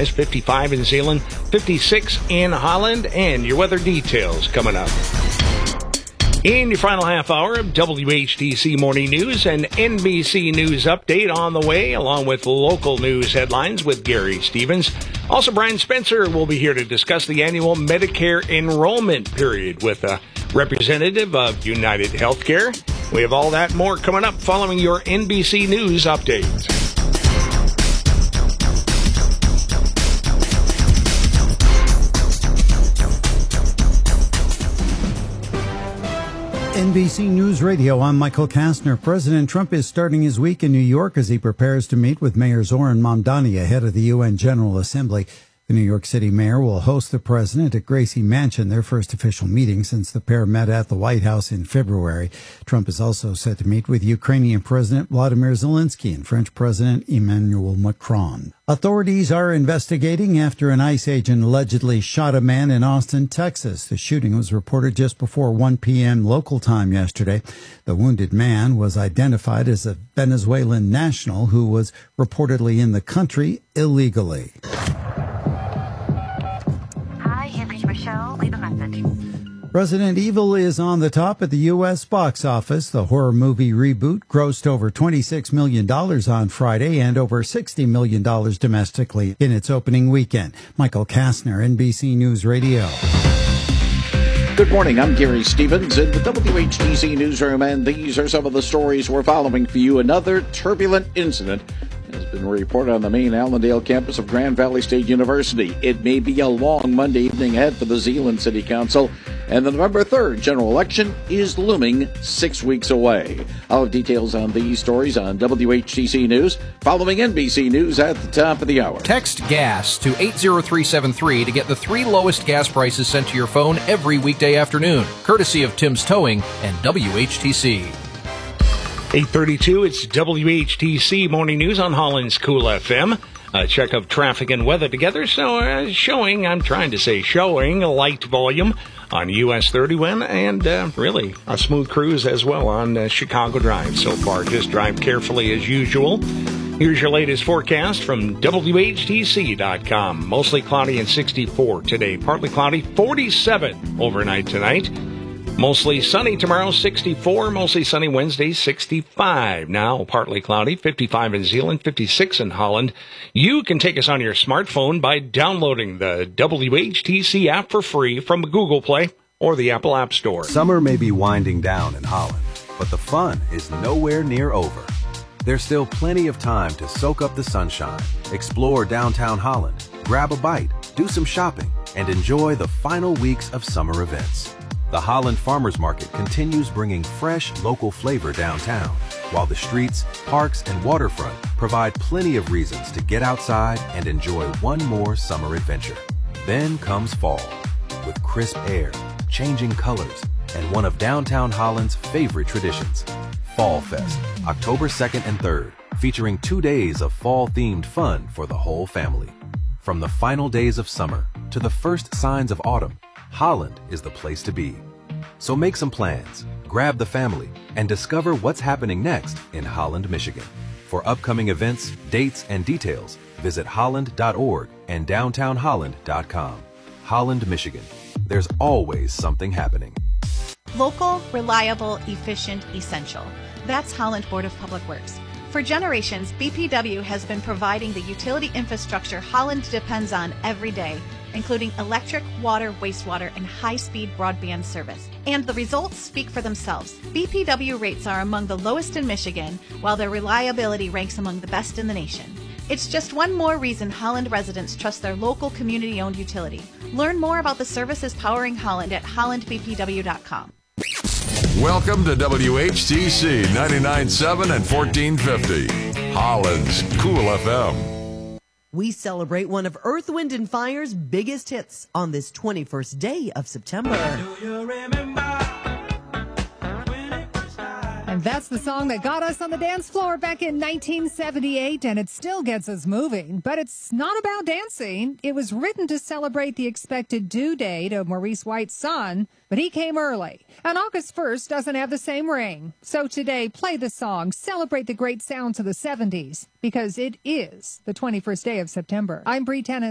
highs, 55 in Zeeland, 56 in Holland, and your weather details coming up. In your final half hour of WHTC Morning News, an NBC News update on the way, along with local news headlines with Gary Stevens. Also, Brian Spencer will be here to discuss the annual Medicare enrollment period with a representative of United Healthcare. We have all that and more coming up following your NBC News update. NBC News Radio, I'm Michael Kastner. President Trump is starting his week in New York as he prepares to meet with Mayor Zoran Mamdani ahead of the UN General Assembly. The New York City mayor will host the president at Gracie Mansion, their first official meeting since the pair met at the White House in February. Trump is also set to meet with Ukrainian President Vladimir Zelensky and French President Emmanuel Macron. Authorities are investigating after an ICE agent allegedly shot a man in Austin, Texas. The shooting was reported just before 1 p.m. local time yesterday. The wounded man was identified as a Venezuelan national who was reportedly in the country illegally. Leave a message. Resident Evil is on the top at the U.S. box office. The horror movie reboot grossed over $26 million on Friday and over $60 million domestically in its opening weekend. Michael Kastner, NBC News Radio. Good morning, I'm Gary Stevens in the WHTC Newsroom, and these are some of the stories we're following for you. Another turbulent incident has been reported on the main Allendale campus of Grand Valley State University. It may be a long Monday evening ahead for the Zeeland City Council, and the November 3rd general election is looming 6 weeks away. I'll have details on these stories on WHTC News following NBC News at the top of the hour. Text GAS to 80373 to get the 3 lowest gas prices sent to your phone every weekday afternoon, courtesy of Tim's Towing and WHTC. 8:32, it's WHTC Morning News on Holland's Cool FM. A check of traffic and weather together. So showing light volume on US 31 and really a smooth cruise as well on Chicago Drive so far. Just drive carefully as usual. Here's your latest forecast from WHTC.com. Mostly cloudy and 64 today. Partly cloudy, 47 overnight tonight. Mostly sunny tomorrow, 64. Mostly sunny Wednesday, 65. Now, partly cloudy, 55 in Zeeland, 56 in Holland. You can take us on your smartphone by downloading the WHTC app for free from Google Play or the Apple App Store. Summer may be winding down in Holland, but the fun is nowhere near over. There's still plenty of time to soak up the sunshine, explore downtown Holland, grab a bite, do some shopping, and enjoy the final weeks of summer events. The Holland Farmers Market continues bringing fresh, local flavor downtown, while the streets, parks, and waterfront provide plenty of reasons to get outside and enjoy one more summer adventure. Then comes fall, with crisp air, changing colors, and one of downtown Holland's favorite traditions, Fall Fest, October 2nd and 3rd, featuring 2 days of fall-themed fun for the whole family. From the final days of summer to the first signs of autumn, Holland is the place to be. So make some plans, grab the family, and discover what's happening next in Holland, Michigan. For upcoming events, dates, and details, visit holland.org and downtownholland.com. Holland, Michigan. There's always something happening. Local, reliable, efficient, essential. That's Holland Board of Public Works. For generations, BPW has been providing the utility infrastructure Holland depends on every day, including electric, water, wastewater, and high-speed broadband service. And the results speak for themselves. BPW rates are among the lowest in Michigan, while their reliability ranks among the best in the nation. It's just one more reason Holland residents trust their local community-owned utility. Learn more about the services powering Holland at hollandbpw.com. Welcome to WHTC 99.7 and 1450, Holland's Cool FM. We celebrate one of Earth, Wind & Fire's biggest hits on this 21st day of September. Do you remember when it was time? And that's the song that got us on the dance floor back in 1978, and it still gets us moving. But it's not about dancing. It was written to celebrate the expected due date of Maurice White's son, but he came early. And August 1st doesn't have the same ring. So today, play the song, celebrate the great sounds of the 70s, because it is the 21st day of September. I'm Bree Tennant.